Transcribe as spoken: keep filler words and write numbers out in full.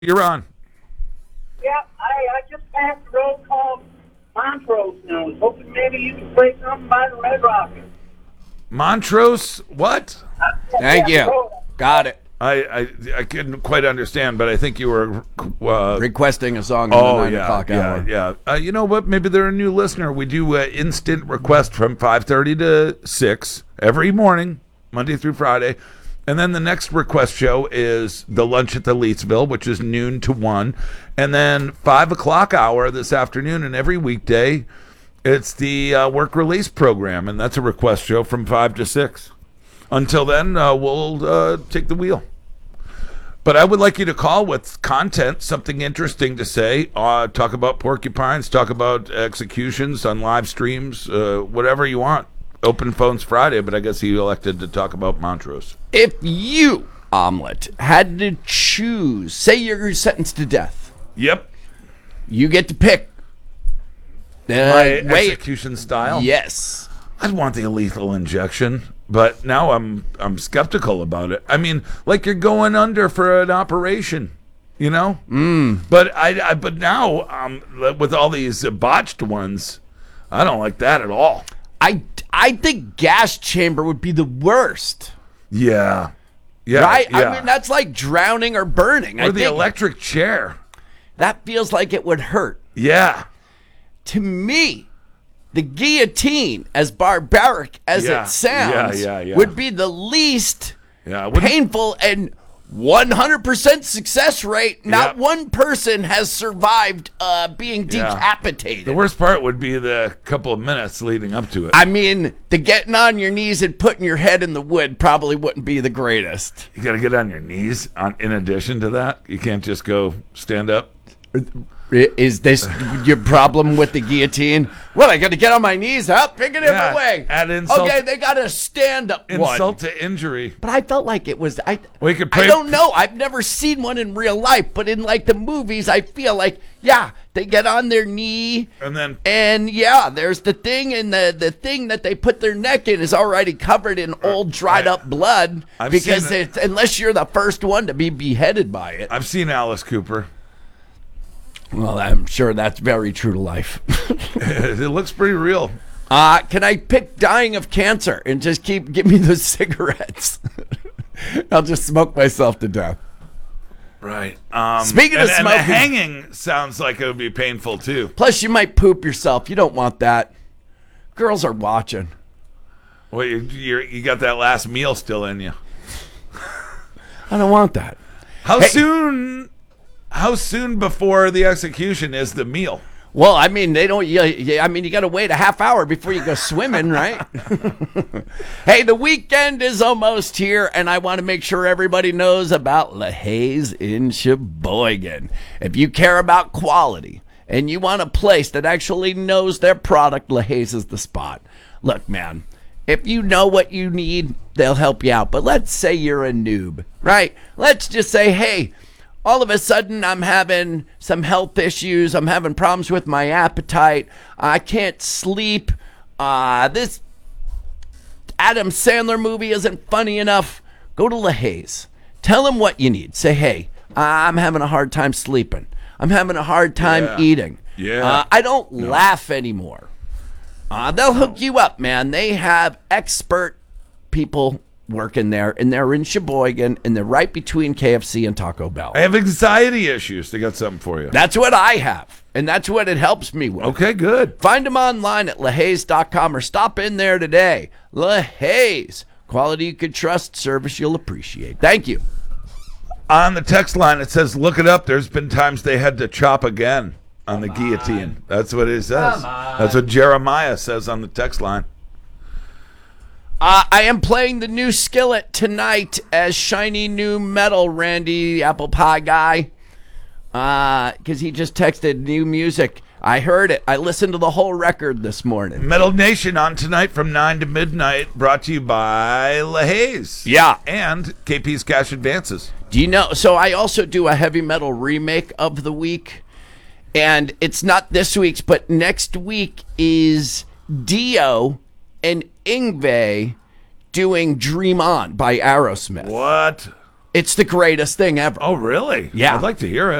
You're on. Yeah, I, I just passed a road called Montrose and I was hoping maybe you could play something by the Red Rockets. Montrose, what? Thank you. Got it. I, I I couldn't quite understand, but I think you were uh, requesting a song in oh, the nine yeah, o'clock yeah, hour. Yeah, uh, you know what? Maybe they're a new listener. We do uh, instant request from five thirty to six every morning, Monday through Friday. And then the next request show is the lunch at the Leetsville, which is noon to one. And then five o'clock hour this afternoon, and every weekday, it's the uh, work release program, and that's a request show from five to six. Until then, uh, we'll uh, take the wheel. But I would like you to call with content, something interesting to say. Uh, talk about porcupines, talk about executions on live streams, uh, whatever you want. Open phones Friday, but I guess he elected to talk about Montrose. If you, Omelet, had to choose, say you're sentenced to death. Yep. You get to pick. Uh, My wait. execution style? Yes. I'd want the lethal injection, but now I'm I'm skeptical about it. I mean, like you're going under for an operation, you know? Mm. But I, I but now um, with all these botched ones, I don't like that at all. I, I think gas chamber would be the worst. Yeah. Yeah. Right? Yeah. I mean, that's like drowning or burning. Or I the think electric chair. that feels like it would hurt. Yeah. To me, the guillotine, as barbaric as Yeah. it sounds, Yeah, yeah, yeah. would be the least Yeah. Wouldn't- painful and one hundred percent success rate. Not Yep. one person has survived uh, being Yeah. decapitated. The worst part would be the couple of minutes leading up to it. I mean, the getting on your knees and putting your head in the wood probably wouldn't be the greatest. You got to get on your knees. On, in addition to that, you can't just go stand up. Is this your problem with the guillotine? What, I got to get on my knees? Huh? Pick it Yeah, every way. add insult- Okay, they got a stand-up one. Insult to injury. But I felt like it was. I. We could I pray- don't know. I've never seen one in real life, but in like the movies, I feel like yeah, they get on their knee, And then and yeah, there's the thing, and the the thing that they put their neck in is already covered in old dried I- up blood I've because seen it. it's unless you're the first one to be beheaded by it. I've seen Alice Cooper. Well, I'm sure that's very true to life. It looks pretty real. Uh, can I pick dying of cancer and just keep give me those cigarettes? I'll just smoke myself to death. Right. Um, Speaking and, of and the smoking- hanging sounds like it would be painful too. Plus, you might poop yourself. You don't want that. Girls are watching. Well, you you're, you got that last meal still in you. I don't want that. How Hey. soon? How soon before the execution is the meal? Well, I mean, they don't. You, you, I mean, you got to wait a half hour before you go swimming, right? Hey, the weekend is almost here, and I want to make sure everybody knows about LaHaye's in Sheboygan. If you care about quality and you want a place that actually knows their product, LaHaye's is the spot. Look, man, if you know what you need, they'll help you out. But let's say you're a noob, right? Let's just say, hey, all of a sudden, I'm having some health issues. I'm having problems with my appetite. I can't sleep. Uh, this Adam Sandler movie isn't funny enough. Go to LaHaye's. Tell them what you need. Say, hey, I'm having a hard time sleeping. I'm having a hard time Yeah. eating. Yeah. Uh, I don't laugh anymore. Uh, they'll hook you up, man. They have expert people working there, and they're in Sheboygan, and they're right between K F C and Taco Bell. I have anxiety issues. They got something for you. That's what I have, and that's what it helps me with. Okay, good. Find them online at LaHaye's dot com or stop in there today. LaHaye's. Quality you could trust, service you'll appreciate. Thank you. On the text line, it says, look it up. There's been times they had to chop again on the guillotine. That's what it says. That's what Jeremiah says on the text line. Uh, I am playing the new Skillet tonight as shiny new metal, Randy, the apple pie guy. Because he just texted new music. I heard it. I listened to the whole record this morning. Metal Nation on tonight from nine to midnight, brought to you by LaHaye's. Yeah. And K P's Cash Advances. Do you know? So I also do a heavy metal remake of the week. And it's not this week's, but next week is Dio and Yngwie doing Dream On by Aerosmith. What? It's the greatest thing ever. Oh, really? Yeah. I'd like to hear it.